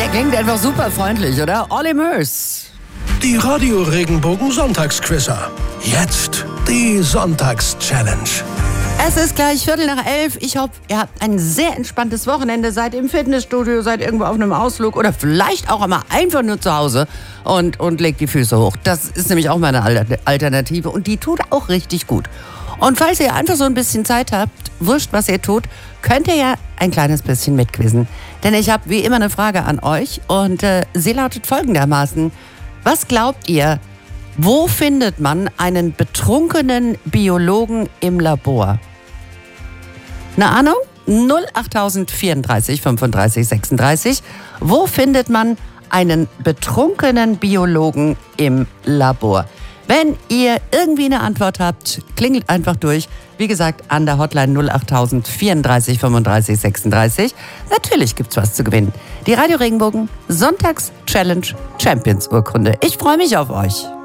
Der klingt einfach super freundlich, oder? Olli Murs. Die Radio-Regenbogen-Sonntagsquizzer. Jetzt die Sonntags-Challenge. Es ist gleich 11:15. Ich hoffe, ihr habt ein sehr entspanntes Wochenende. Seid im Fitnessstudio, seid irgendwo auf einem Ausflug oder vielleicht auch einmal einfach nur zu Hause und legt die Füße hoch. Das ist nämlich auch meine Alternative und die tut auch richtig gut. Und falls ihr einfach so ein bisschen Zeit habt, wurscht, was ihr tut, könnt ihr ja ein kleines bisschen mitquizzen. Denn ich habe wie immer eine Frage an euch und sie lautet folgendermaßen. Was glaubt ihr, wo findet man einen betrunkenen Biologen im Labor? Eine Ahnung? 08034 35 36. Wo findet man einen betrunkenen Biologen im Labor? Wenn ihr irgendwie eine Antwort habt, klingelt einfach durch. Wie gesagt, an der Hotline 08034 35 36. Natürlich gibt's was zu gewinnen. Die Radio Regenbogen Sonntags Challenge Champions Urkunde. Ich freue mich auf euch.